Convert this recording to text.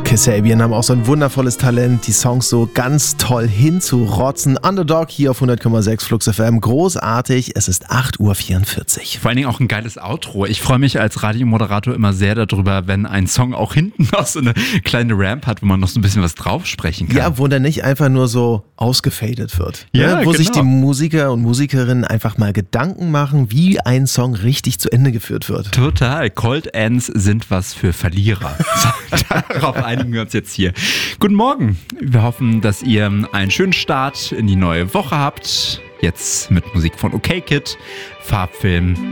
Kasabian haben auch so ein wundervolles Talent, die Songs so ganz toll hinzurotzen. Underdog hier auf 100,6 Flux FM. Großartig. Es ist 8:44 Uhr. Vor allen Dingen auch ein geiles Outro. Ich freue mich als Radiomoderator immer sehr darüber, wenn ein Song auch hinten noch so eine kleine Ramp hat, wo man noch so ein bisschen was drauf sprechen kann. Ja, wo der nicht einfach nur so ausgefadet wird. Ja, wo genau. sich die Musiker und Musikerinnen einfach mal Gedanken machen, wie ein Song richtig zu Ende geführt wird. Total. Cold Ends sind was für Verlierer. Darauf einigen wir uns jetzt hier. Guten Morgen. Wir hoffen, dass ihr einen schönen Start in die neue Woche habt. Jetzt mit Musik von OK Kid, Farbfilm